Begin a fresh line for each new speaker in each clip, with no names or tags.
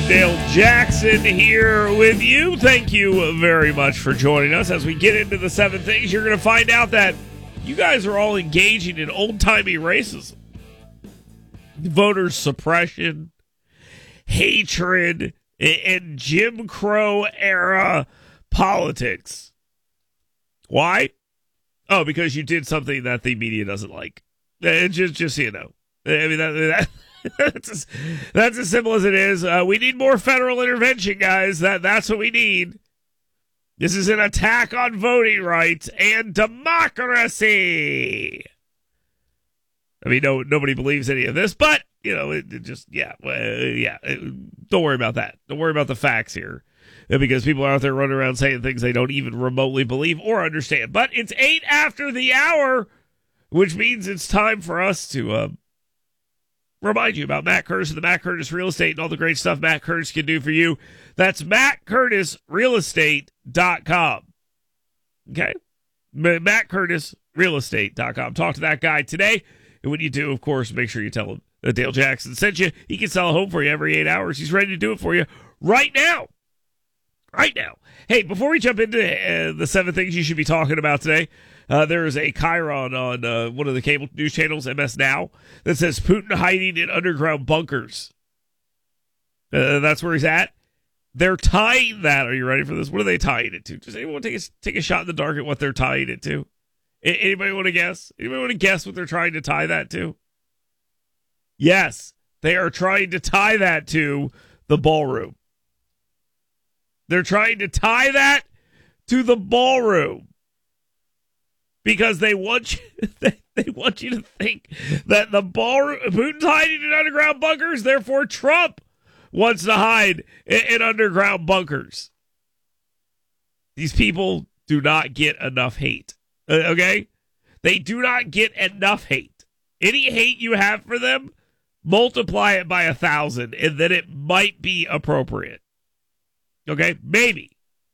Dale Jackson here with you. Thank you very much for joining us. As we get into the 7 things, you're going to find out that you guys are all engaging in old-timey racism. Voter suppression, hatred, and Jim Crow-era politics. Why? Oh, because you did something that the media doesn't like. Just so you know. I mean, that's as simple as it is. We need more federal intervention, guys. That's what we need. This is an attack on voting rights and democracy. I mean, nobody believes any of this, but, you know, it just, don't worry about that. Don't worry about the facts here, because people are out there running around saying things they don't even remotely believe or understand. But it's 8 after the hour, which means it's time for us to remind you about Matt Curtis and the Matt Curtis Real Estate and all the great stuff Matt Curtis can do for you. That's MattCurtisRealEstate.com. Okay? MattCurtisRealEstate.com. Talk to that guy today. And when you do, of course, make sure you tell him that Dale Jackson sent you. He can sell a home for you every 8 hours. He's ready to do it for you right now. Right now. Hey, before we jump into the 7 things you should be talking about today, there is a chyron on one of the cable news channels, MS Now, that says Putin hiding in underground bunkers. That's where he's at. They're tying that. Are you ready for this? What are they tying it to? Does anyone take a shot in the dark at what they're tying it to? Anybody want to guess? Anybody want to guess what they're trying to tie that to? Yes, they are trying to tie that to the ballroom. They're trying to tie that to the ballroom because they want you. They want you to think that the ballroom, Putin's hiding in underground bunkers. Therefore, Trump wants to hide in underground bunkers. These people do not get enough hate. Okay, they do not get enough hate. Any hate you have for them, multiply it by 1,000, and then it might be appropriate. Okay, maybe.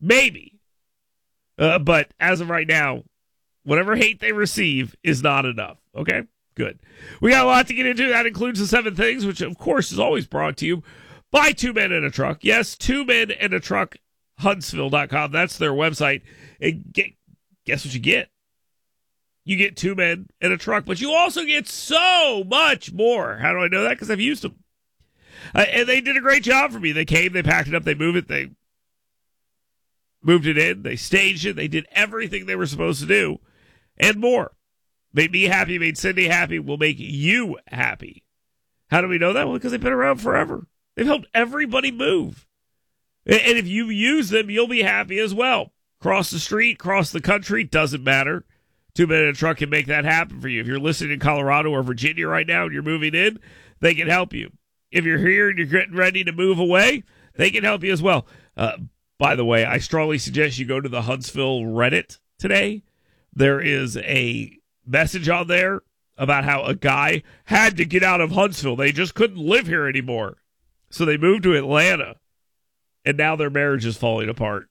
But as of right now, whatever hate they receive is not enough. Okay, good. We got a lot to get into. That includes the 7 things, which, of course, is always brought to you by 2 Men and a Truck. Yes, 2 Men and a Truck, Huntsville.com. That's their website. And guess what you get? You get 2 men and a truck, but you also get so much more. How do I know that? Because I've used them. And they did a great job for me. They came, they packed it up, they moved it, they moved it in, they staged it, they did everything they were supposed to do, and more. Made me happy, made Cindy happy, will make you happy. How do we know that? Well, because they've been around forever. They've helped everybody move. And if you use them, you'll be happy as well. Cross the street, cross the country, doesn't matter. 2 Men and a Truck can make that happen for you. If you're listening in Colorado or Virginia right now and you're moving in, they can help you. If you're here and you're getting ready to move away, they can help you as well. By the way, I strongly suggest you go to the Huntsville Reddit today. There is a message on there about how a guy had to get out of Huntsville. They just couldn't live here anymore. So they moved to Atlanta, and now their marriage is falling apart.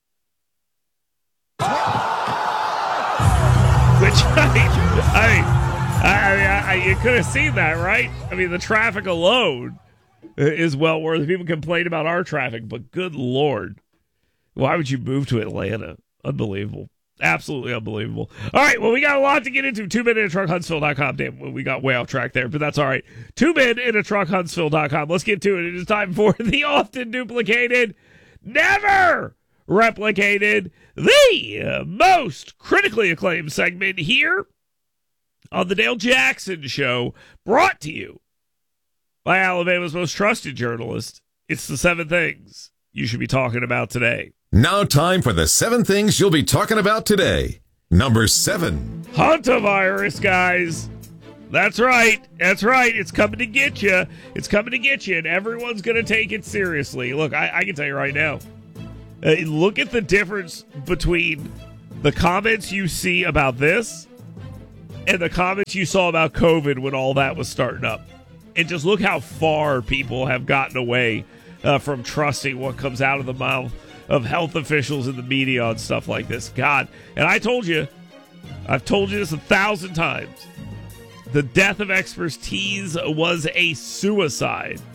Which, you could have seen that, right? I mean, the traffic alone is well worth. People complain about our traffic, but good Lord, why would you move to Atlanta? Unbelievable. Absolutely unbelievable. All right, well, we got a lot to get into. 2 Men and a Truck, Huntsville.com. Damn, we got way off track there, but that's all right. 2 Men and a Truck, Huntsville.com. Let's get to it. It is time for the often duplicated, never replicated, the most critically acclaimed segment here on the Dale Jackson Show, brought to you by Alabama's most trusted journalist. It's the 7 things you should be talking about today.
Now time for the 7 things you'll be talking about today. Number 7.
Hantavirus, guys. That's right. It's coming to get you. It's coming to get you, and everyone's going to take it seriously. Look, I can tell you right now. Look at the difference between the comments you see about this and the comments you saw about COVID when all that was starting up. And just look how far people have gotten away from trusting what comes out of the mouth of health officials in the media on stuff like this. God. And I've told you this 1,000 times. The death of expertise was a suicide.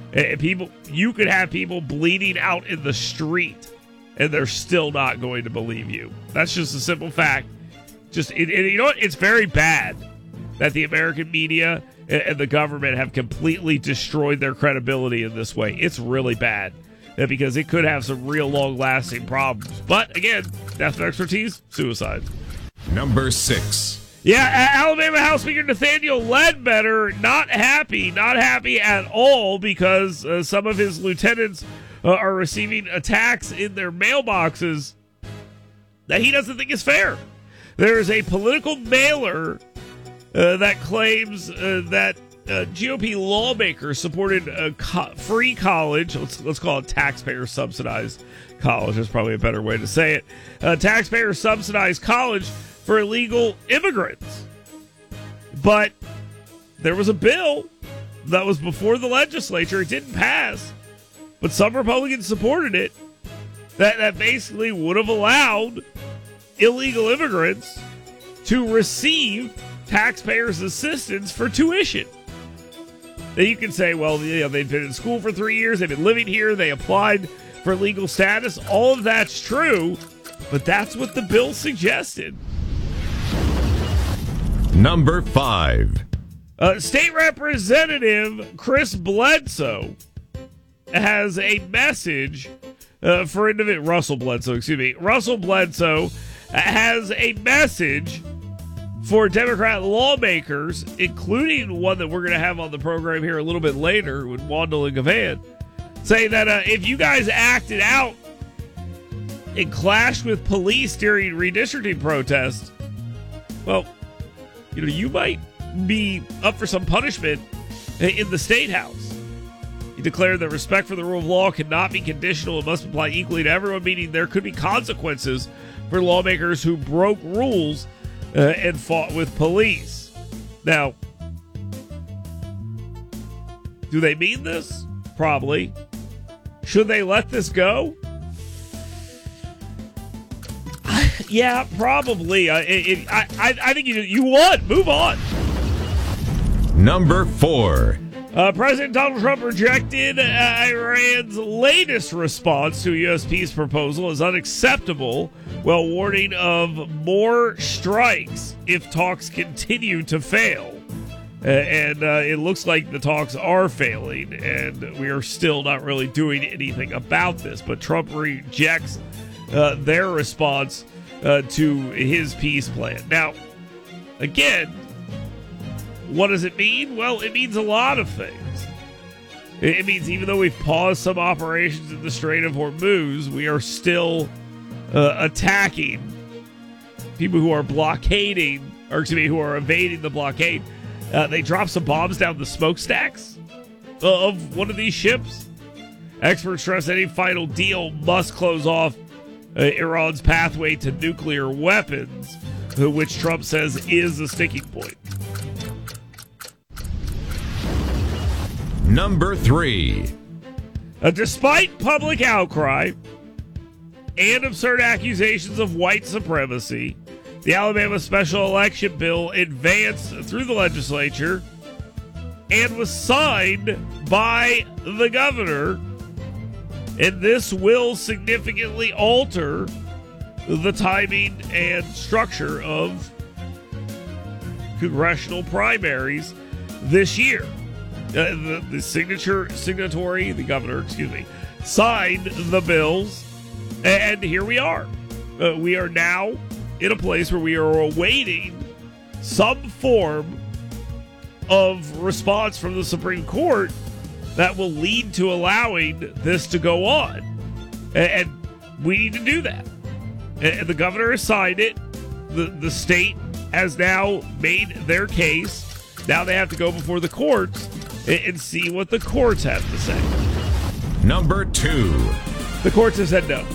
You could have people bleeding out in the street, and they're still not going to believe you. That's just a simple fact. You know what? It's very bad that the American media and the government have completely destroyed their credibility in this way. It's really bad because it could have some real long-lasting problems. But again, death of expertise, suicide.
Number 6.
Yeah, Alabama House Speaker Nathaniel Ledbetter not happy at all because some of his lieutenants are receiving attacks in their mailboxes that he doesn't think is fair. There is a political mailer that claims that GOP lawmakers supported a free college. Let's call it taxpayer-subsidized college. That's probably a better way to say it. Taxpayer-subsidized college for illegal immigrants. But there was a bill that was before the legislature. It didn't pass, but some Republicans supported it that basically would have allowed illegal immigrants to receive taxpayers' assistance for tuition. Then you can say, well, they've been in school for 3 years, they've been living here, they applied for legal status. All of that's true, but that's what the bill suggested.
Number 5.
State Representative Chris Bledsoe has a message for Russell Bledsoe has a message for Democrat lawmakers, including one that we're going to have on the program here a little bit later with Wandel and Gavan, saying that if you guys acted out and clashed with police during redistricting protests, well, you might be up for some punishment in the State House. He declared that respect for the rule of law cannot be conditional and must apply equally to everyone, meaning there could be consequences for lawmakers who broke rules and fought with police. Now, do they mean this? Probably. Should they let this go? Yeah, probably. I think you won. Move on.
Number 4.
President Donald Trump rejected Iran's latest response to a U.S. peace proposal as unacceptable, while warning of more strikes if talks continue to fail. And it looks like the talks are failing, and we are still not really doing anything about this. But Trump rejects their response to his peace plan. Now, again, what does it mean? Well, it means a lot of things. It means even though we've paused some operations in the Strait of Hormuz, we are still attacking people who are who are evading the blockade. They dropped some bombs down the smokestacks of one of these ships. Experts stress any final deal must close off Iran's pathway to nuclear weapons, which Trump says is a sticking point.
Number 3.
Despite public outcry and absurd accusations of white supremacy, the Alabama special election bill advanced through the legislature and was signed by the governor. And this will significantly alter the timing and structure of congressional primaries this year. The governor, signed the bills, and here we are. We are now in a place where we are awaiting some form of response from the Supreme Court that will lead to allowing this to go on. And we need to do that. And the governor has signed it. The state has now made their case. Now they have to go before the courts and see what the courts have to say.
Number 2.
The courts have said no.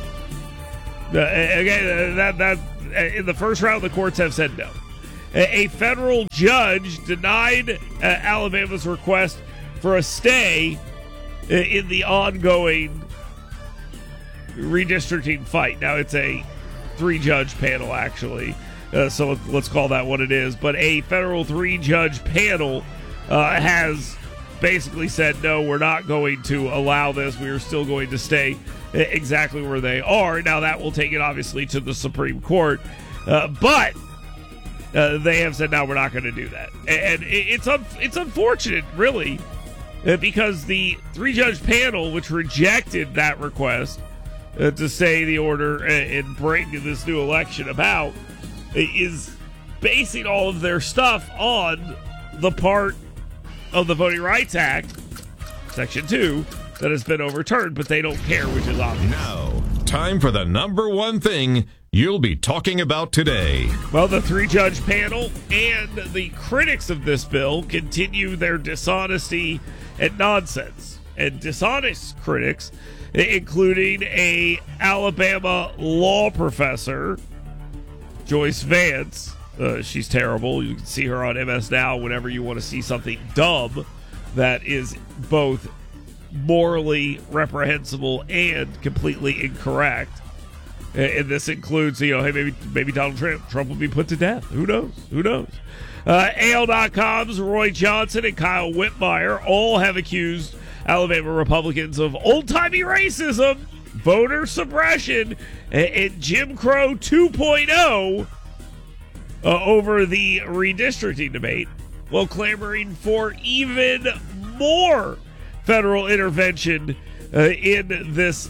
Again, in the first round, the courts have said no. A federal judge denied Alabama's request for a stay in the ongoing redistricting fight. Now, it's a 3-judge panel, actually, so let's call that what it is. But a federal 3-judge panel has basically said, no, we're not going to allow this. We are still going to stay exactly where they are. Now, that will take it, obviously, to the Supreme Court. But they have said, no, we're not going to do that. And it's unfortunate, really, because the 3-judge panel, which rejected that request to stay the order and bring this new election about, is basing all of their stuff on the part of the Voting Rights Act, Section 2, that has been overturned, but they don't care, which is obvious.
Now, time for the number one thing you'll be talking about today.
Well, the 3-judge panel and the critics of this bill continue their dishonesty and nonsense. And dishonest critics, including a Alabama law professor, Joyce Vance. She's terrible. You can see her on MS Now whenever you want to see something dumb that is both morally reprehensible and completely incorrect. And this includes, hey, maybe Donald Trump will be put to death. Who knows? AL.com's Roy Johnson and Kyle Whitmire all have accused Alabama Republicans of old-timey racism, voter suppression, and Jim Crow 2.0 over the redistricting debate, while clamoring for even more federal intervention in this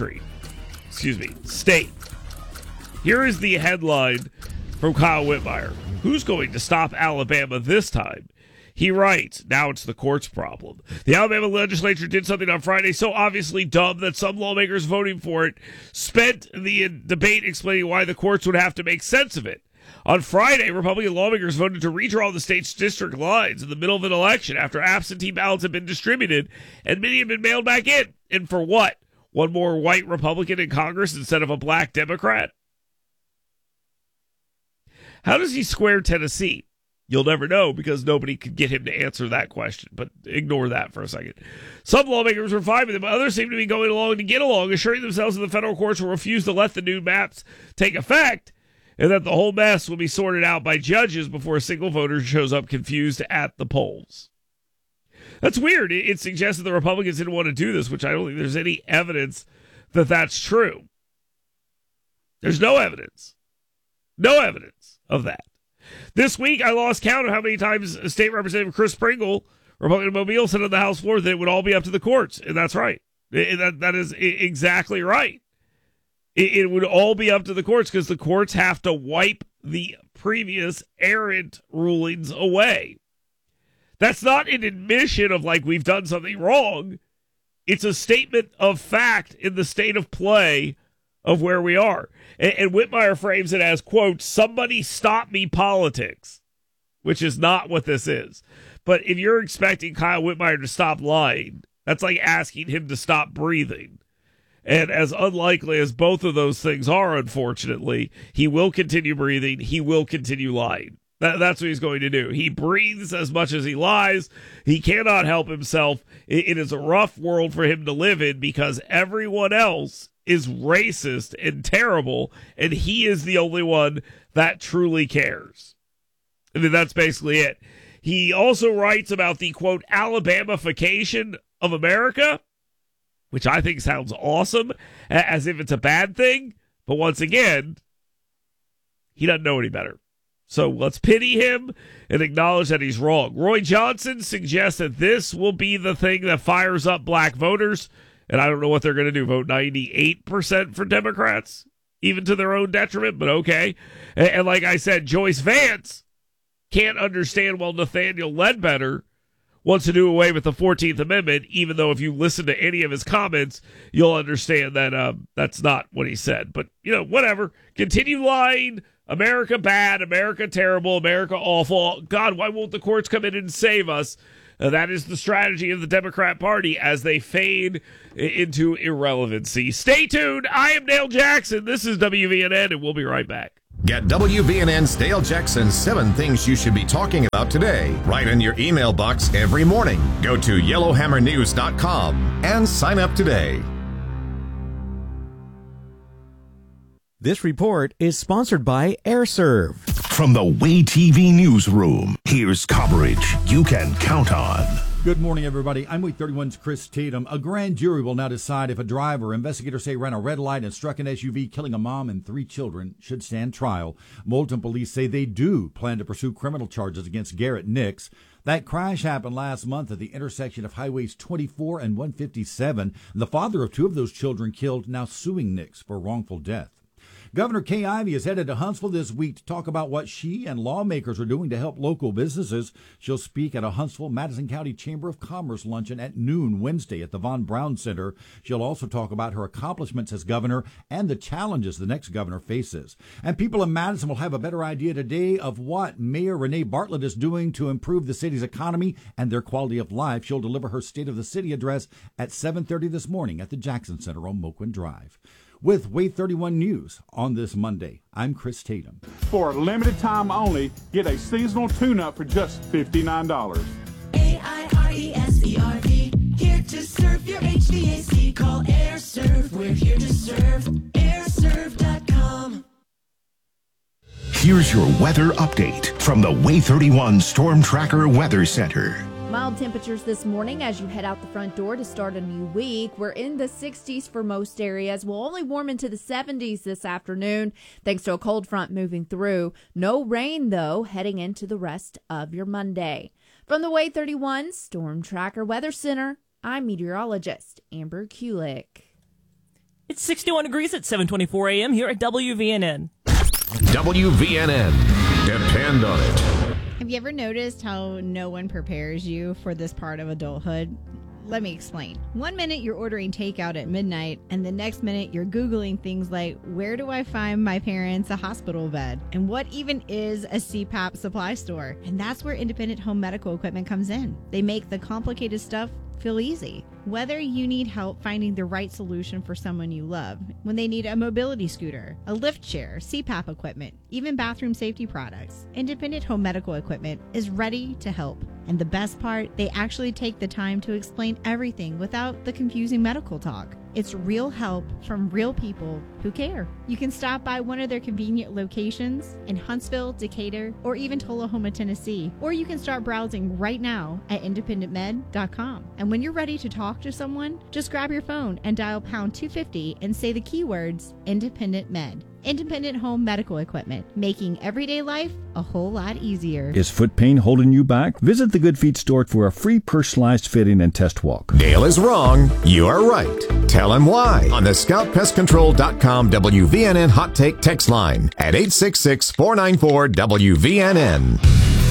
state. Here is the headline from Kyle Whitmire. Who's going to stop Alabama this time? He writes, now it's the court's problem. The Alabama legislature did something on Friday so obviously dumb that some lawmakers voting for it spent the debate explaining why the courts would have to make sense of it. On Friday, Republican lawmakers voted to redraw the state's district lines in the middle of an election after absentee ballots had been distributed and many had been mailed back in. And for what? One more white Republican in Congress instead of a black Democrat? How does he square Tennessee? You'll never know because nobody could get him to answer that question, but ignore that for a second. Some lawmakers were fine with it, but others seem to be going along to get along, assuring themselves that the federal courts will refuse to let the new maps take effect and that the whole mess will be sorted out by judges before a single voter shows up confused at the polls. That's weird. It suggests that the Republicans didn't want to do this, which I don't think there's any evidence that that's true. There's no evidence. No evidence of that. This week, I lost count of how many times State Representative Chris Pringle, Republican of Mobile, said on the House floor that it would all be up to the courts. And that's right. That is exactly right. It would all be up to the courts because the courts have to wipe the previous errant rulings away. That's not an admission of we've done something wrong. It's a statement of fact in the state of play of where we are. And Whitmire frames it as, quote, somebody stop me politics, which is not what this is. But if you're expecting Kyle Whitmire to stop lying, that's like asking him to stop breathing. And as unlikely as both of those things are, unfortunately, he will continue breathing. He will continue lying. That's what he's going to do. He breathes as much as he lies. He cannot help himself. It is a rough world for him to live in because everyone else is racist and terrible, and he is the only one that truly cares. I mean, that's basically it. He also writes about the, quote, Alabamification of America, which I think sounds awesome, as if it's a bad thing. But once again, he doesn't know any better. So let's pity him and acknowledge that he's wrong. Roy Johnson suggests that this will be the thing that fires up black voters. And I don't know what they're going to do, vote 98% for Democrats, even to their own detriment, but okay. And like I said, Joyce Vance can't understand why Nathaniel Ledbetter wants to do away with the 14th Amendment, even though if you listen to any of his comments, you'll understand that that's not what he said. But, whatever. Continue lying. America bad, America terrible, America awful. God, why won't the courts come in and save us? That is the strategy of the Democrat Party as they fade into irrelevancy. Stay tuned. I am Dale Jackson. This is WVNN, and we'll be right back.
Get WVNN's Dale Jackson's 7 Things You Should Be Talking About Today right in your email box every morning. Go to yellowhammernews.com and sign up today.
This report is sponsored by AirServe.
From the WayTV newsroom, here's coverage you can count on. Good morning, everybody. I'm Week 31's Chris Tatum. A grand jury will now decide if a driver investigators say ran a red light and struck an SUV, killing a mom and 3 children, should stand trial. Moulton police say they do plan to pursue criminal charges against Garrett Nix. That crash happened last month at the intersection of Highways 24 and 157. The father of 2 of those children killed, now suing Nix for wrongful death. Governor Kay Ivey is headed to Huntsville this week to talk about what she and lawmakers are doing to help local businesses. She'll speak at a Huntsville Madison County Chamber of Commerce luncheon at noon Wednesday at the Von Braun Center. She'll also talk about her accomplishments as governor and the challenges the next governor faces. And people in Madison will have a better idea today of what Mayor Renee Bartlett is doing to improve the city's economy and their quality of life. She'll deliver her State of the City address at 7:30 this morning at the Jackson Center on Moquin Drive. With Wave 31 News on this Monday, I'm Chris Tatum.
For a limited time only, get a seasonal tune-up for just $59.
AIRESERV, here to serve your HVAC. Call AirServe, we're here to serve. AirServe.com.
Here's your weather update from the Wave 31 Storm Tracker Weather Center.
Mild temperatures this morning as you head out the front door to start a new week. We're in the 60s for most areas. We'll only warm into the 70s this afternoon thanks to a cold front moving through. No rain, though, heading into the rest of your Monday. From the Wave 31 Storm Tracker Weather Center, I'm meteorologist Amber Kulik.
It's 61 degrees at 7:24 a.m. here at WVNN.
WVNN. Depend on it.
Have you ever noticed how no one prepares you for this part of adulthood? Let me explain. 1 minute you're ordering takeout at midnight, and the next minute you're Googling things like, where do I find my parents a hospital bed? And what even is a CPAP supply store? And that's where Independent Home Medical Equipment comes in. They make the complicated stuff feel easy. Whether you need help finding the right solution for someone you love, when they need a mobility scooter, a lift chair, CPAP equipment, even bathroom safety products, Independent Home Medical Equipment is ready to help. And the best part, they actually take the time to explain everything without the confusing medical talk. It's real help from real people who care. You can stop by one of their convenient locations in Huntsville, Decatur, or even Tullahoma, Tennessee. Or you can start browsing right now at independentmed.com. And when you're ready to talk to someone, just grab your phone and dial pound 250 and say the keywords Independent Med. Independent Home Medical Equipment, making everyday life a whole lot easier.
Is foot pain holding you back? Visit the Good Feet store for a free personalized fitting and test walk.
Dale is wrong. You are right. Tell him why on the ScoutPestControl.com WVNN Hot Take text line at 866-494-WVNN.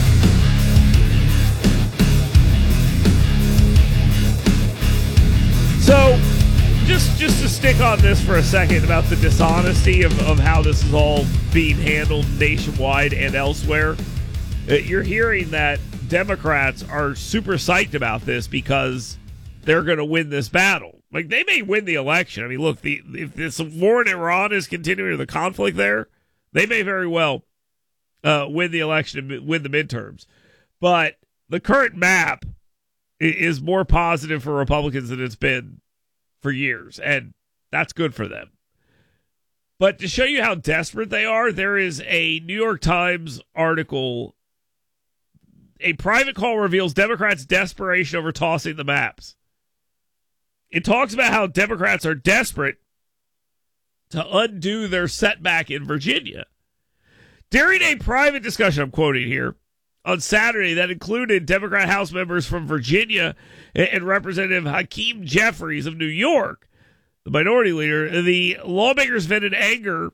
So, just to stick on this for a second about the dishonesty of how this is all being handled nationwide and elsewhere, you're hearing that Democrats are super psyched about this because they're going to win this battle. Like, they may win the election. I mean, look, if this war in Iran is continuing, or the conflict there, they may very well win the election and win the midterms. But the current map is more positive for Republicans than it's been for years, and that's good for them. But to show you how desperate they are, there is a New York Times article. A private call reveals Democrats' desperation over tossing the maps. It talks about how Democrats are desperate to undo their setback in Virginia. During a private discussion, I'm quoting here, on Saturday that included Democrat House members from Virginia and Representative Hakeem Jeffries of New York, the minority leader, the lawmakers vented anger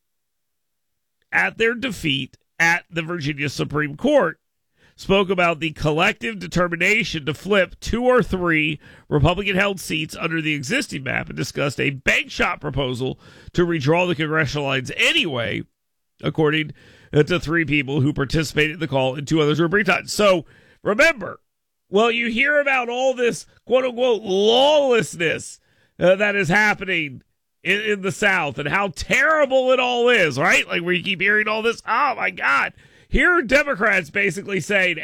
at their defeat at the Virginia Supreme Court, spoke about the collective determination to flip 2 or 3 Republican-held seats under the existing map, and discussed a bank shot proposal to redraw the congressional lines anyway, according to 3 people who participated in the call and 2 others were briefed on. So remember, well, you hear about all this quote-unquote lawlessness that is happening in the South and how terrible it all is, right? Like, where you keep hearing all this, oh, my God. Here are Democrats basically saying,